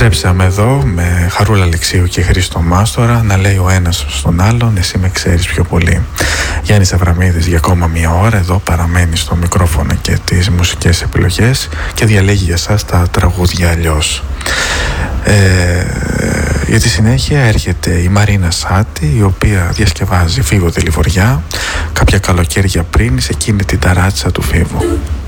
Επιστρέψαμε εδώ με Χαρούλα Αλεξίου και Χρήστο Μάστορα να λέει ο ένας στον άλλον «Εσύ με ξέρεις πιο πολύ». Γιάννης Αβραμίδης για ακόμα μία ώρα εδώ παραμένει στο μικρόφωνο και τις μουσικές επιλογές και διαλέγει για σας τα τραγούδια αλλιώς. Για τη συνέχεια έρχεται η Μαρίνα Σάτη, η οποία διασκευάζει «Φίβο τη Λιβωριά» κάποια καλοκαίρια πριν σε εκείνη την ταράτσα του Φίβου.